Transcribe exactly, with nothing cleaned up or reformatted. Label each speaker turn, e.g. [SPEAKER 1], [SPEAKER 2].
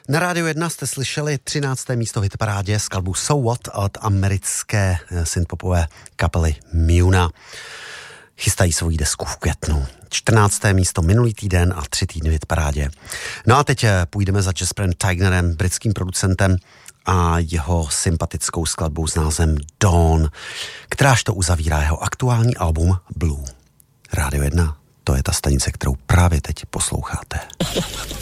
[SPEAKER 1] Na Rádiu jedna jste slyšeli třinácté místo v hitparádě skladbu So What od americké synthpopové kapely Muna. Chystají svoji desku v květnu. čtrnácté místo minulý týden a tři týdny v hitparádě. No a teď půjdeme za Jasperem Tignerem, britským producentem, a jeho sympatickou skladbou s názvem Dawn, kteráž to uzavírá jeho aktuální album Blue. Rádio jedna, to je ta stanice, kterou právě teď posloucháte.